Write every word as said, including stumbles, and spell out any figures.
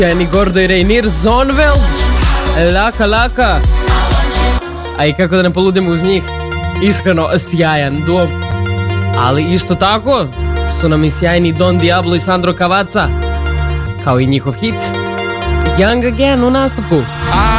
sjajni Gordo i Reinier Zonveld, Laka Laka. A i kako da ne poludimo uz njih, iskreno sjajan duo. Ali isto tako su nam i sjajni Don Diablo i Sandro Cavazza, kao i njihov hit Young Again u nastavku.